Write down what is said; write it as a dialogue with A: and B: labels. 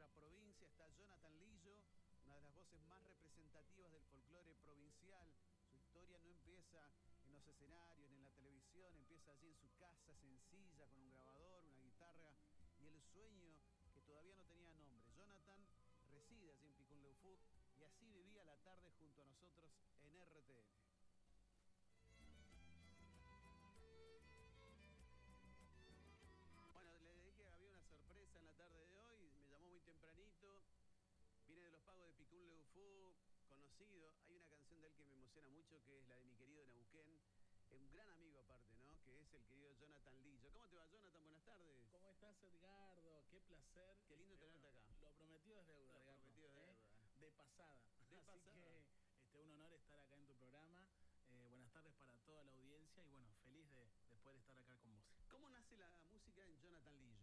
A: nuestra provincia está Jonathan Lillo, una de las voces más representativas del folclore provincial. Su historia no empieza en los escenarios, ni en la televisión, empieza allí en su casa sencilla, con un grabador, una guitarra y el sueño que todavía no tenía nombre. Jonathan reside allí en Picún-Leufu y así vivía la tarde junto a nosotros en RTN. Bueno, le dediqué que había una sorpresa en la tarde de hoy, me llamó muy tempranito, viene de los pagos de Picún-Leufu, conocido. Hay una canción de él que me emociona mucho, que es la de mi querido Neuquén, un gran amigo aparte, ¿no? Que es el querido Jonathan Lillo. ¿Cómo te va, Jonathan? Buenas tardes.
B: ¿Cómo estás, Edgardo? Qué placer.
A: Qué lindo tenerte acá.
B: Lo prometido es deuda,
A: Lo prometido es deuda.
B: De pasada.
A: De
B: Así
A: pasada.
B: que un honor estar acá en tu programa. Buenas tardes para toda la audiencia y bueno, feliz de poder estar acá con vos.
A: ¿Cómo nace la música en Jonathan Lillo?